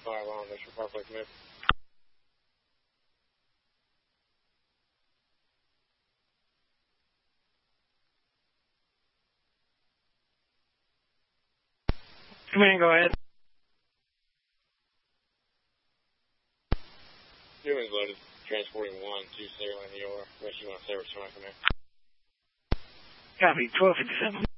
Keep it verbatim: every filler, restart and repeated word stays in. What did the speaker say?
five on Mission Parkway, commit. Come in, go ahead. Humans loaded, transporting one, two, zero in the O R. Mission on service, come in. Copy, twelve fifty-seven.